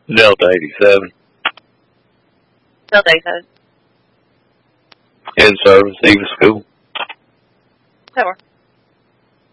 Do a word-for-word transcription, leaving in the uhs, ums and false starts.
Delta eighty-seven. Delta eighty-seven. In service, Eva School. That works.